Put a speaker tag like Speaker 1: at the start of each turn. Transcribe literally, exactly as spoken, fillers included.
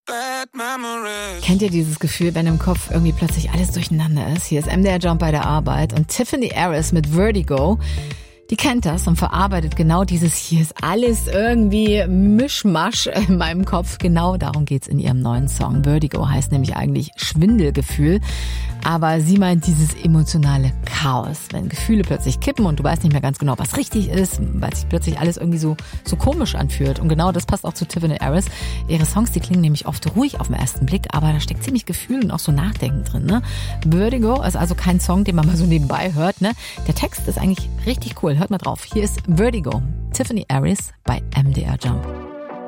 Speaker 1: Kennt ihr dieses Gefühl, wenn im Kopf irgendwie plötzlich alles durcheinander ist? Hier ist M D R Jump bei der Arbeit und Tiffany Harris mit Vertigo. Die kennt das und verarbeitet genau dieses hier ist alles irgendwie Mischmasch in meinem Kopf. Genau darum geht's in ihrem neuen Song. Vertigo heißt nämlich eigentlich Schwindelgefühl. Aber sie meint dieses emotionale Chaos, wenn Gefühle plötzlich kippen und du weißt nicht mehr ganz genau, was richtig ist, weil sich plötzlich alles irgendwie so, so komisch anfühlt. Und genau das passt auch zu Tiffany Harris. Ihre Songs, die klingen nämlich oft ruhig auf den ersten Blick, aber da steckt ziemlich Gefühl und auch so Nachdenken drin. Ne? Vertigo ist also kein Song, den man mal so nebenbei hört. Ne? Der Text ist eigentlich richtig cool. Hört mal drauf. Hier ist Vertigo. Tiffany Harris bei M D R Jump.